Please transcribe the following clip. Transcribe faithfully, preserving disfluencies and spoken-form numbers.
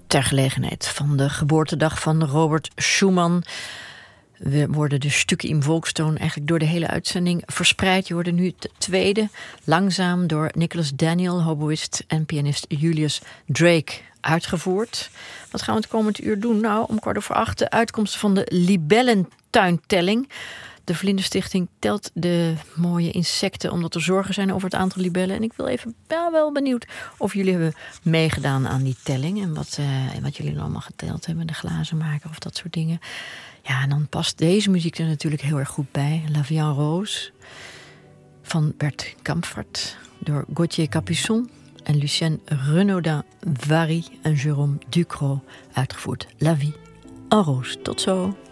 ter gelegenheid van de geboortedag van Robert Schumann. We worden de stukken in Volkstoon eigenlijk door de hele uitzending verspreid. Je hoorde nu het tweede, langzaam door Nicholas Daniel, hoboïst en pianist Julius Drake, uitgevoerd. Wat gaan we het komend uur doen? Nou, om kwart over acht de uitkomsten van de libellentuintelling. De Vlinderstichting telt de mooie insecten omdat er zorgen zijn over het aantal libellen. En ik wil even wel, wel benieuwd of jullie hebben meegedaan aan die telling. En wat, uh, wat jullie allemaal geteld hebben. De glazenmaker of dat soort dingen. Ja, en dan past deze muziek er natuurlijk heel erg goed bij. La Vie en Rose van Bert Kampfert door Gauthier Capuçon en Lucien Renaudin-Vary en Jérôme Ducrot uitgevoerd. La Vie en Rose. Tot zo.